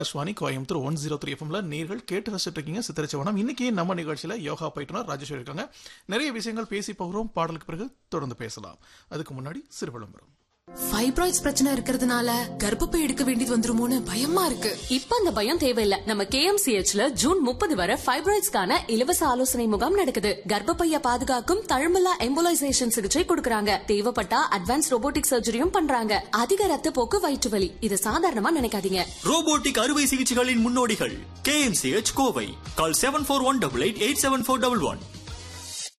ஆகாஷ்வாணி கோயம்புத்தூர் 103 எஃப்எம்ல நேர்கள் கேட்டு ரசிட்டு இருக்கீங்க சித்திரச்சவனம். இன்னைக்கு நம்ம நிகழ்ச்சியில யோகா பயிற்றுனர் ராஜேஸ்வரி இருக்காங்க. நிறைய விஷயங்கள் பேசி போகிறோம். பாடலுக்கு பிறகு தொடர்ந்து பேசலாம். அதுக்கு முன்னாடி சிறு விளம்பரம். ஃபைப்ராய்ட்ஸ் பிரச்சனை இருக்கிறதுனால கர்ப்பப்பை எடுக்க வேண்டியது வந்துருமோன்னு பயமா இருக்கு. இப்ப அந்த பயம் தேவையில்ல. நம்ம KMCHல ஜூன் 30 வரை ஃபைப்ராய்ட்ஸ்க்கான இலவச ஆலோசனை முகாம் நடக்குது. கர்ப்பப்பைய பாதுகாக்கும் தழும்பலா எம்போலைசேஷன் சிகிச்சை கொடுக்கறாங்க. தேவைப்பட்டா அட்வான்ஸ் ரோபோட்டிக் சர்ஜரியும் பண்றாங்க. அதிக ரத்த போக்கு, வயிற்று வலி இது சாதாரணமா நினைக்காதீங்க. ரோபோட்டிக் அறுவை சிகிச்சைகளின் முன்னோடிகள் KMCH கோவை. கால் 7418887411.